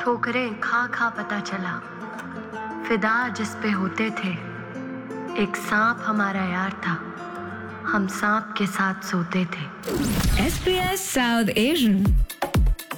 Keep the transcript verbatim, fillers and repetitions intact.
ठोकरें खा खा पता चला, फिदा जिस पे होते थे। एक सांप हमारा यार था, हम सांप के साथ सोते थे। S B S South Asian